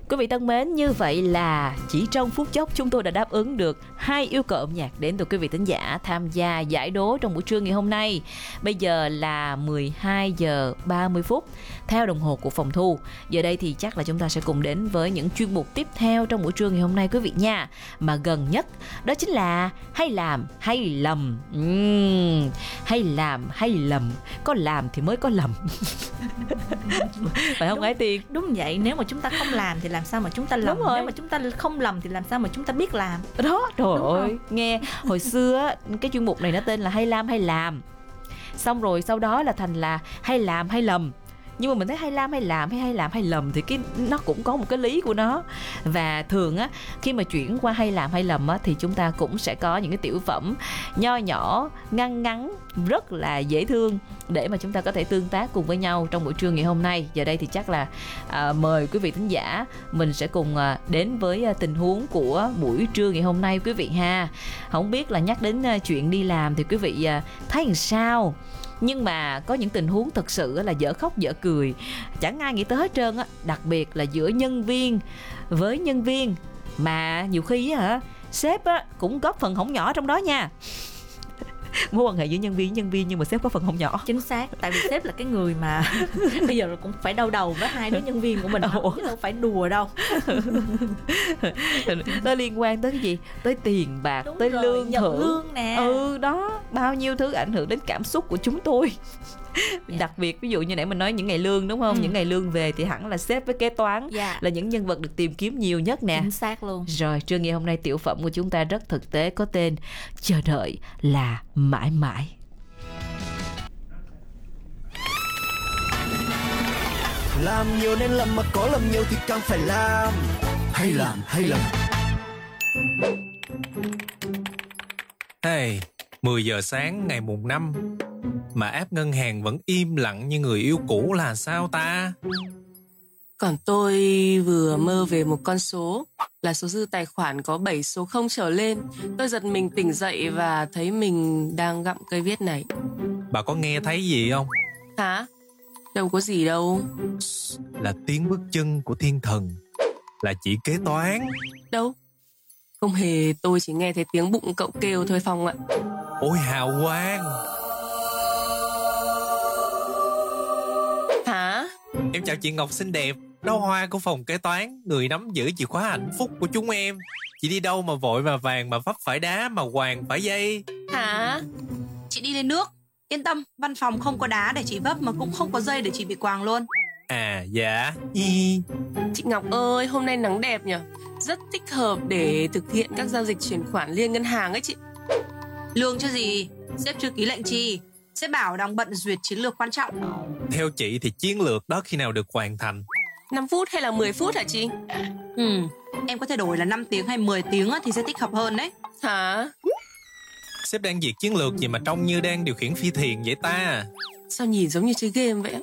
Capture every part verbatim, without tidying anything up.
Quý vị thân mến, như vậy là chỉ trong phút chốc chúng tôi đã đáp ứng được hai yêu cầu âm nhạc đến từ quý vị thính giả tham gia giải đố trong buổi trưa ngày hôm nay. Bây giờ là mười hai giờ ba mươi phút theo đồng hồ của phòng thu. Giờ đây thì chắc là chúng ta sẽ cùng đến với những chuyên mục tiếp theo trong buổi trưa ngày hôm nay quý vị nha. Mà gần nhất đó chính là hay làm hay lầm. uhm, Hay làm hay lầm. Có làm thì mới có lầm. Phải không Ái Tiên? Đúng vậy, nếu mà chúng ta không làm thì làm sao mà chúng ta lầm? Nếu mà chúng ta không lầm thì làm sao mà chúng ta biết làm? Đó, trời ơi, nghe hồi xưa cái chuyên mục này nó tên là hay làm hay làm. Xong rồi sau đó là thành là hay làm hay lầm. Nhưng mà mình thấy hay làm hay làm hay hay làm hay lầm thì cái nó cũng có một cái lý của nó. Và thường á, khi mà chuyển qua hay làm hay lầm á, thì chúng ta cũng sẽ có những cái tiểu phẩm nho nhỏ, ngắn ngắn, rất là dễ thương để mà chúng ta có thể tương tác cùng với nhau trong buổi trưa ngày hôm nay. Giờ đây thì chắc là à, mời quý vị thính giả mình sẽ cùng à, đến với à, tình huống của buổi trưa ngày hôm nay quý vị ha. Không biết là nhắc đến à, chuyện đi làm thì quý vị à, thấy làm sao? Nhưng mà có những tình huống thật sự là dở khóc dở cười, chẳng ai nghĩ tới hết trơn á. Đặc biệt là giữa nhân viên với nhân viên. Mà nhiều khi á hả, sếp á cũng góp phần không nhỏ trong đó nha. Mối quan hệ giữa nhân viên với nhân viên nhưng mà sếp có phần không nhỏ. Chính xác, tại vì sếp là cái người mà bây giờ cũng phải đau đầu với hai đứa nhân viên của mình, chứ đâu phải đùa đâu. Nó liên quan tới cái gì? Tới tiền bạc, Đúng tới rồi, lương nhận thưởng. lương nè. Ừ đó, bao nhiêu thứ ảnh hưởng đến cảm xúc của chúng tôi. Yeah. Đặc biệt ví dụ như nãy mình nói những ngày lương đúng không? Ừ. Những ngày lương về thì hẳn là sếp với kế toán yeah. là những nhân vật được tìm kiếm nhiều nhất nè. Chính xác luôn. Rồi trưa ngày hôm nay tiểu phẩm của chúng ta rất thực tế, có tên Chờ đợi là mãi mãi. Làm nhiều nên làm, mà có làm nhiều thì càng phải làm. Hay làm hay làm. Hey, mười giờ sáng ngày mùng năm mà app ngân hàng vẫn im lặng như người yêu cũ là sao ta? Còn tôi vừa mơ về một con số là số dư tài khoản có bảy số không trở lên. Tôi giật mình tỉnh dậy và thấy mình đang gặm cây viết này. Bà có nghe thấy gì không? Hả? Đâu có gì đâu. Là tiếng bước chân của thiên thần. Là chị kế toán. Đâu? Không hề, tôi chỉ nghe thấy tiếng bụng cậu kêu thôi Phong ạ. Ôi hào quang. Hả? Em chào chị Ngọc xinh đẹp, đó hoa của phòng kế toán, người nắm giữ chìa khóa hạnh phúc của chúng em. Chị đi đâu mà vội mà vàng, mà vấp phải đá, mà hoàng phải dây? Hả? Chị đi lên nước. Yên tâm, văn phòng không có đá để chị vấp, mà cũng không có dây để chị bị quàng luôn. À dạ. Chị Ngọc ơi, hôm nay nắng đẹp nhỉ? Rất thích hợp để thực hiện các giao dịch chuyển khoản liên ngân hàng ấy chị. Lương chứ gì, sếp chưa ký lệnh chi. Sếp bảo đang bận duyệt chiến lược quan trọng. Theo chị thì chiến lược đó khi nào được hoàn thành? năm phút hay là mười phút hả chị? Ừ, em có thể đổi là năm tiếng hay mười tiếng thì sẽ thích hợp hơn đấy. Hả? Sếp đang duyệt chiến lược gì mà trông như đang điều khiển phi thuyền vậy ta? Sao nhìn giống như chơi game vậy?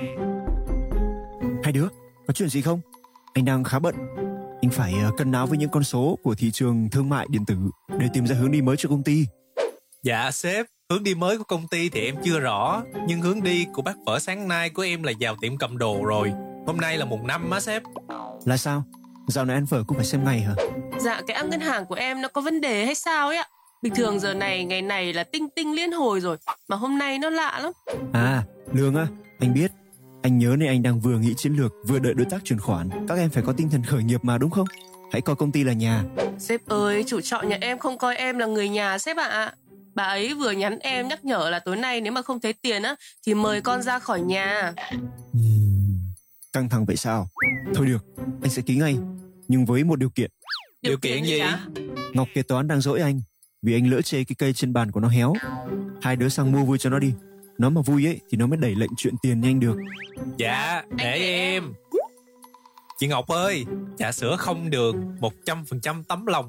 Hai đứa, có chuyện gì không? Anh đang khá bận. Anh phải cân não với những con số của thị trường thương mại điện tử để tìm ra hướng đi mới cho công ty. Dạ sếp, hướng đi mới của công ty thì em chưa rõ, nhưng hướng đi của bát phở sáng nay của em là vào tiệm cầm đồ rồi. Hôm nay là mùng năm á sếp. Là sao? Dạo này ăn phở cũng phải xem ngày hả? Dạ cái app ngân hàng của em nó có vấn đề hay sao ấy ạ? Bình thường giờ này ngày này là tinh tinh liên hồi rồi, mà hôm nay nó lạ lắm. À, lương á, anh biết. Anh nhớ nên anh đang vừa nghĩ chiến lược, vừa đợi đối tác chuyển khoản. Các em phải có tinh thần khởi nghiệp mà đúng không? Hãy coi công ty là nhà. Sếp ơi, chủ trọ nhà em không coi em là người nhà sếp ạ. À. Bà ấy vừa nhắn em nhắc nhở là tối nay nếu mà không thấy tiền á thì mời con ra khỏi nhà. uhm, Căng thẳng vậy sao? Thôi được, anh sẽ ký ngay, nhưng với một điều kiện. Điều, điều kiện gì? Ngọc kế toán đang dỗi anh vì anh lỡ chê cái cây trên bàn của nó héo. Hai đứa sang mua vui cho nó đi. Nó mà vui ấy thì nó mới đẩy lệnh chuyện tiền nhanh được. Dạ, để em. Chị Ngọc ơi, trà sữa không đường, một trăm phần trăm tấm lòng